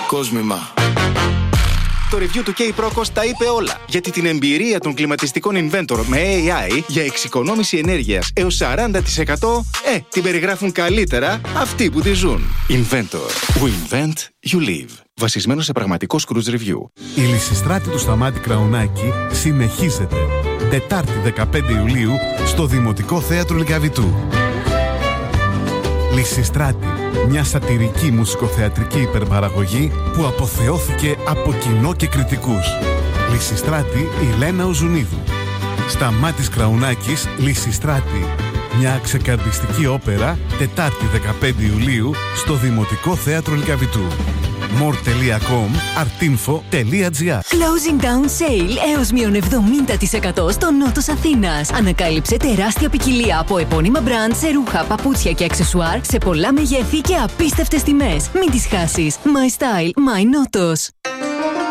κόσμημα. Το review του K-Procos τα είπε όλα. Γιατί την εμπειρία των κλιματιστικών Inventor με AI για εξοικονόμηση ενέργειας έως 40% την περιγράφουν καλύτερα αυτοί που τη ζουν. Inventor. We invent, you live. Βασισμένο σε πραγματικό Cruise Review. Η Λυσιστράτη του Σταμάτη Κραουνάκη συνεχίζεται. Τετάρτη 15 Ιουλίου στο Δημοτικό Θέατρο Λυκαβητού. Λυσιστράτη, μια σατιρική μουσικοθεατρική υπερπαραγωγή που αποθεώθηκε από κοινό και κριτικούς. Λυσιστράτη Ηλένα Οζουνίδου. Σταμάτης Κραουνάκης, Λυσιστράτη. Μια ξεκαρδιστική όπερα, Τετάρτη 15 Ιουλίου στο Δημοτικό Θέατρο Λυκαβητού. more.com, artinfo.gr. Closing down sale έως μείον 70% στο νότος Αθήνας. Ανακάλυψε τεράστια ποικιλία από επώνυμα μπραντ σε ρούχα, παπούτσια και αξεσουάρ σε πολλά μεγέθη και απίστευτες τιμές. Μην τις χάσεις. My Style, My Notos.